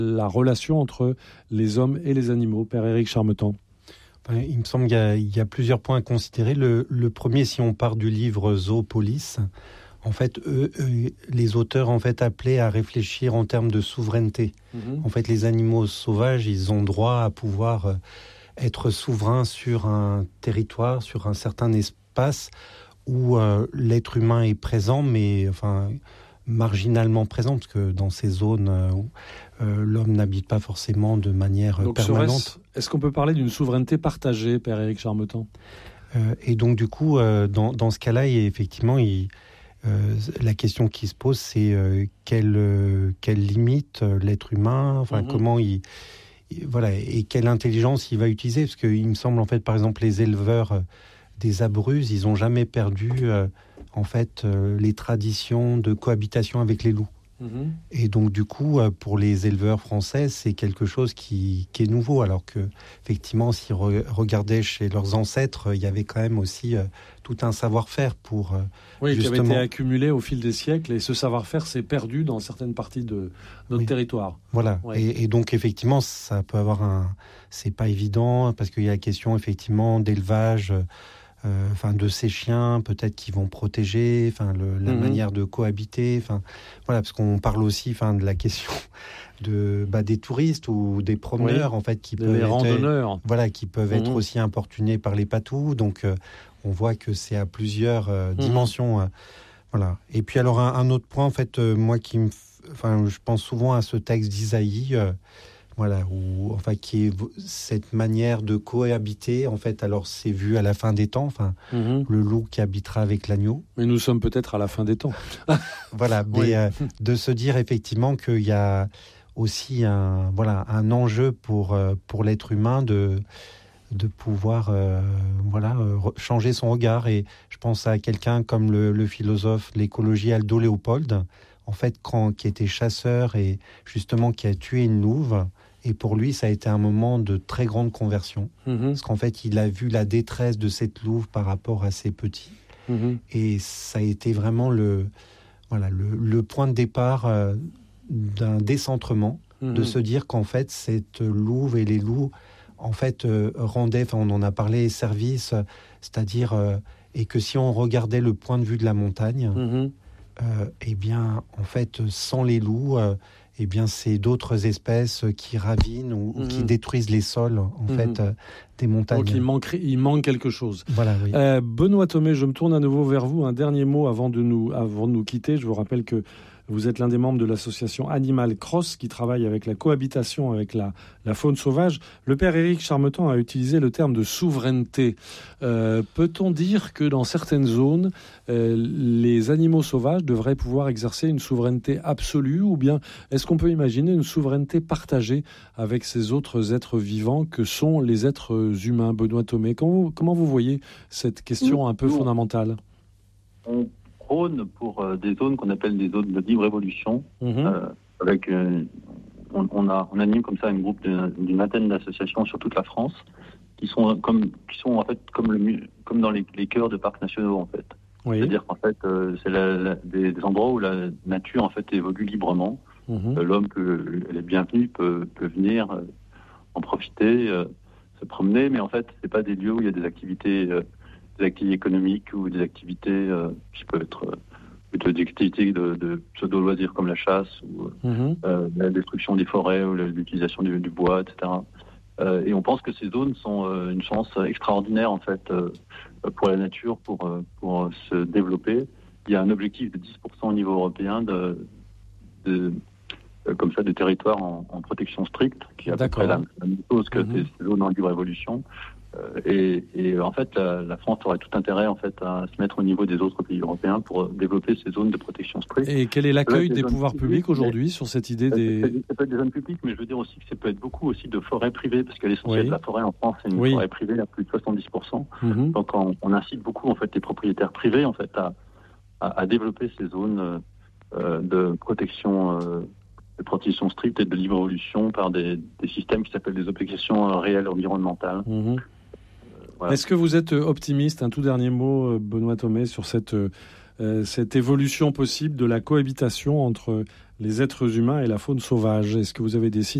la relation entre les hommes et les animaux, Père Éric Charmetan? Il me semble qu'il y a plusieurs points à considérer. Le premier, si on part du livre Zoopolis, en fait, les auteurs appelaient à réfléchir en termes de souveraineté. En fait, les animaux sauvages, ils ont droit à pouvoir être souverains sur un territoire, sur un certain espace où l'être humain est présent, mais marginalement présent, parce que dans ces zones où l'homme n'habite pas forcément de manière permanente. Est-ce qu'on peut parler d'une souveraineté partagée, Père Éric Charmetan? Et donc, du coup, dans ce cas-là, effectivement, la question qui se pose, c'est quelle limite l'être humain, comment et quelle intelligence il va utiliser, parce qu'il me semble, par exemple, les éleveurs des Abruzzes, ils n'ont jamais perdu les traditions de cohabitation avec les loups. Et donc, du coup, pour les éleveurs français, c'est quelque chose qui est nouveau, alors que, effectivement, s'ils regardaient chez leurs ancêtres, il y avait quand même aussi tout un savoir-faire pour qui avait été accumulé au fil des siècles, et ce savoir-faire s'est perdu dans certaines parties de notre territoire. Voilà. Et donc, effectivement, ça peut avoir c'est pas évident, parce qu'il y a la question, effectivement, d'élevage, de ces chiens, peut-être qui vont protéger, la manière de cohabiter, parce qu'on parle aussi, de la question des touristes ou des promeneurs, qui peuvent les randonneurs, qui peuvent être aussi importunés par les patous. Donc, on voit que c'est à plusieurs dimensions. Voilà. Et puis, alors, un autre point, moi, je pense souvent à ce texte d'Isaïe. Qui est cette manière de cohabiter, alors c'est vu à la fin des temps, le loup qui habitera avec l'agneau. Mais nous sommes peut-être à la fin des temps. De se dire effectivement qu'il y a aussi un enjeu pour l'être humain de pouvoir changer son regard. Et je pense à quelqu'un comme le philosophe, l'écologie Aldo Léopold, qui était chasseur et justement qui a tué une louve. Et pour lui, ça a été un moment de très grande conversion. Parce qu'en fait, il a vu la détresse de cette louve par rapport à ses petits. Et ça a été vraiment le point de départ d'un décentrement, de se dire qu'en fait, cette louve et les loups, rendaient, on en a parlé, service, c'est-à-dire, et que si on regardait le point de vue de la montagne, sans les loups, c'est d'autres espèces qui ravinent ou qui détruisent les sols des montagnes. Donc il manque quelque chose. Voilà, oui. Benoît Thomé, je me tourne à nouveau vers vous. Un dernier mot avant de nous quitter. Je vous rappelle que vous êtes l'un des membres de l'association Animal Cross qui travaille avec la cohabitation avec la faune sauvage. Le père Éric Charmetan a utilisé le terme de souveraineté. Peut-on dire que dans certaines zones, les animaux sauvages devraient pouvoir exercer une souveraineté absolue, ou bien est-ce qu'on peut imaginer une souveraineté partagée avec ces autres êtres vivants que sont les êtres humains? Benoît Thomé, comment vous voyez cette question un peu fondamentale? On prône pour des zones qu'on appelle des zones de libre évolution, avec on anime comme ça un groupe d'une vingtaine d'associations sur toute la France qui sont comme dans les cœurs de parcs nationaux en fait. Oui. C'est-à-dire qu'en fait c'est des endroits où la nature en fait évolue librement. L'homme est bienvenu, peut venir en profiter, se promener, mais en fait c'est pas des lieux où il y a des activités économiques ou des activités qui peuvent être plutôt des activités de pseudo-loisirs comme la chasse ou la destruction des forêts ou l'utilisation du bois, etc. Et on pense que ces zones sont une chance extraordinaire en fait pour la nature, pour se développer. Il y a un objectif de 10% au niveau européen de territoires en protection stricte, qui est à peu près la même chose que ces zones en libre évolution. Et en fait, la France aurait tout intérêt en fait à se mettre au niveau des autres pays européens pour développer ces zones de protection stricte. Et quel est l'accueil des pouvoirs publics aujourd'hui sur cette idée Ça peut être des zones publiques, mais je veux dire aussi que ça peut être beaucoup aussi de forêts privées, parce que l'essentiel de la forêt en France, c'est une forêt privée à plus de 70%. Donc on incite beaucoup en fait les propriétaires privés en fait à développer ces zones de protection stricte et de libre évolution par des systèmes qui s'appellent des obligations réelles environnementales. Voilà. Est-ce que vous êtes optimiste, un tout dernier mot, Benoît Thomé, sur cette évolution possible de la cohabitation entre les êtres humains et la faune sauvage. Est-ce que vous avez des signes